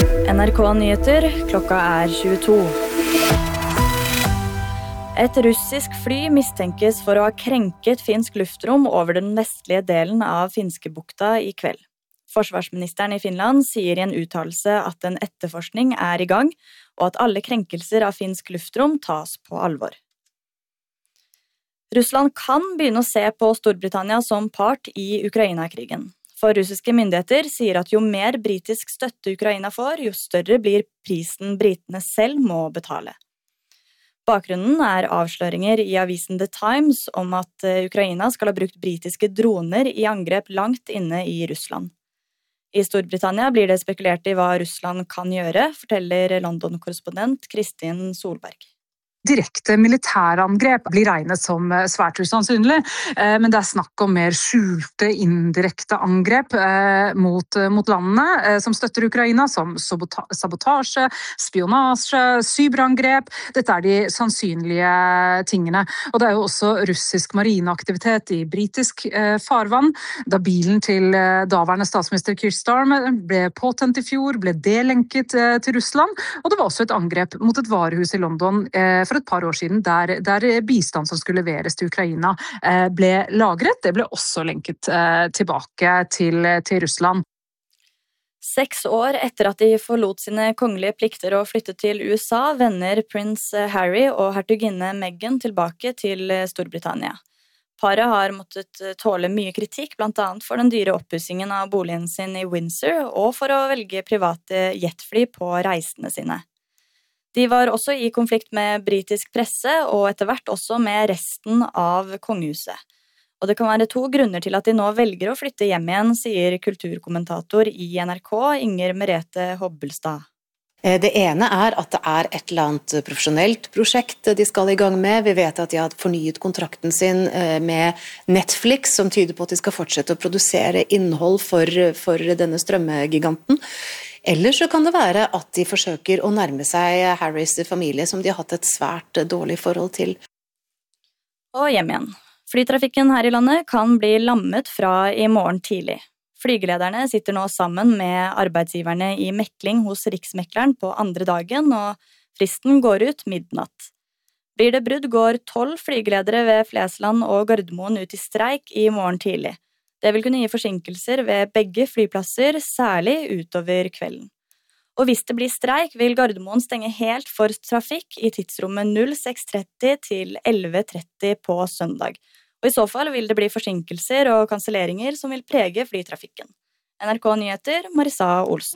NRK Nyheter, klokka 22. Et russisk fly mistenkes for å ha krenket finsk luftrom over den vestlige delen av Finskebukta i kveld. Forsvarsministeren i Finland sier i en uttalelse at en etterforskning er i gang, og at alle krenkelser av finsk luftrom tas på alvor. Russland kan begynne å se på Storbritannia som part i Ukraina-krigen. For russiske myndigheter sier at jo mer britisk støtte Ukraina får, jo større blir prisen britene selv må betale. Bakgrunnen er avsløringer i avisen The Times om at Ukraina skal ha brukt britiske droner i angrep langt inne i Russland. I Storbritannia blir det spekulert i hva Russland kan gjøre, forteller London-korrespondent Kristin Solberg. Direkte militærangrep blir regnet som svært usannsynlig, men det er snakk om mer skjulte, indirekte angrep mot landene som støtter Ukraina, som sabotasje, spionasje, cyberangrep. Dette er de sannsynlige tingene. Og det er jo også russisk marineaktivitet i britisk farvann. Da bilen til daværende statsminister Keir Starmer ble påtent i fjor, ble det lenket til Russland, og det var også et angrep mot et varehus i London for et par år siden, der bistand som skulle leveres til Ukraina ble lagret. Det ble også lenket tilbake til Russland. 6 år etter at de forlot sine kongelige plikter og flyttet til USA, vender prins Harry og hertuginne Meghan tilbake til Storbritannia. Paret har måttet tåle mye kritikk, blant annet for den dyre oppussingen av boligen sin i Windsor, og for å velge private jetfly på reisene sine. De var også i konflikt med britisk presse, og etter hvert også med resten av kongehuset. Og det kan være 2 grunner til at de nå velger å flytte hjem igjen, sier kulturkommentator i NRK, Inger Merete Hobbelstad. Det ene er at det er et eller annet profesjonelt prosjekt de skal i gang med. Vi vet at de har fornyet kontrakten sin med Netflix, som tyder på at de skal fortsette å produsere innhold for denne strømmegiganten. Eller så kan det være at de forsøker å nærme seg Harrys familie, som de har hatt et svært dårlig forhold til. Og hjem igjen. Flytrafikken her i landet kan bli lammet fra i morgen tidlig. Flygelederne sitter nå sammen med arbeidsgiverne i mekling hos Riksmekleren på andre dagen, og fristen går ut midnatt. Blir det brudd, går 12 flygeledere ved Flesland og Gardermoen ut i streik i morgen tidlig. Det vil kunne gi forsinkelser ved begge flyplasser, særlig utover kvelden. Og hvis det blir streik, vil Gardermoen stenge helt for trafikk i tidsrommet 06:30 til 11:30 på søndag. Og i så fall vil det bli forsinkelser og kanselleringer som vil prege flytrafikken. NRK Nyheter, Marissa Olsen.